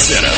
Center.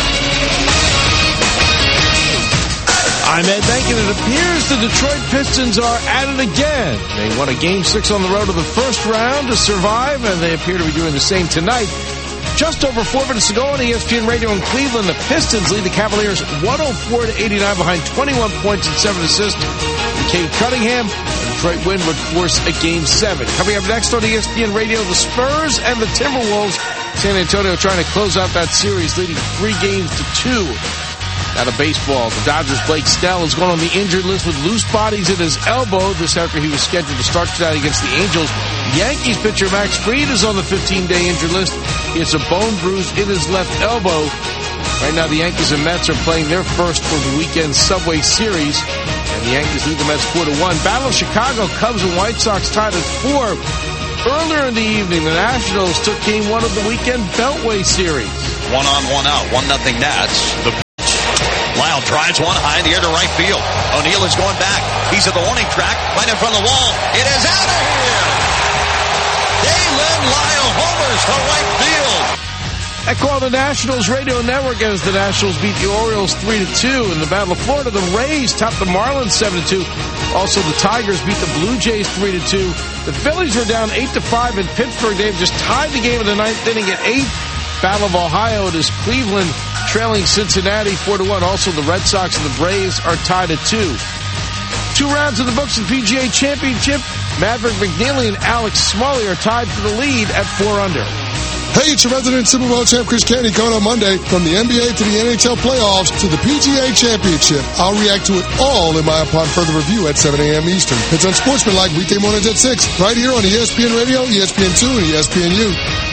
I'm Ed Bank, and it appears the Detroit Pistons are at it again. They won a Game 6 on the road to the first round to survive, and they appear to be doing the same tonight. Just over 4 minutes to go on ESPN Radio in Cleveland. The Pistons lead the Cavaliers 104-89 behind 21 points and 7 assists from Cade Cunningham. The Detroit win would force a Game 7. Coming up next on ESPN Radio, the Spurs and the Timberwolves. San Antonio trying to close out that series, leading 3-2. Out of baseball, the Dodgers' Blake Snell is going on the injured list with loose bodies in his elbow. This after he was scheduled to start tonight against the Angels. Yankees pitcher Max Fried is on the 15-day injured list. He has a bone bruise in his left elbow. Right now, the Yankees and Mets are playing their first of the weekend Subway Series. And the Yankees lead the Mets 4-1. Battle of Chicago, Cubs and White Sox tied at 4. Earlier in the evening, the Nationals took Game 1 of the weekend Beltway Series. 1 on, 1 out, 1-0 Nats. The Lyle drives one high in the air to right field. O'Neill is going back. He's at the warning track, right in front of the wall. It is out of here! Daylen Lyle homers to right field. Echo on the Nationals radio network as the Nationals beat the Orioles 3-2. In the Battle of Florida, the Rays topped the Marlins 7-2. Also, the Tigers beat the Blue Jays 3-2. The Phillies were down 8-5 in Pittsburgh. They've just tied the game in the ninth inning at 8. Battle of Ohio, it is Cleveland trailing Cincinnati 4-1. Also, the Red Sox and the Braves are tied at 2. 2 rounds in the books in PGA Championship. Maverick McNeely and Alex Smalley are tied for the lead at 4 under. Hey, it's your resident Super Bowl champ Chris Canty coming on Monday. From the NBA to the NHL playoffs to the PGA Championship, I'll react to it all in my upon further review at 7 a.m. Eastern. It's Unsportsmanlike weekday mornings at 6, right here on ESPN Radio, ESPN2, and ESPNU.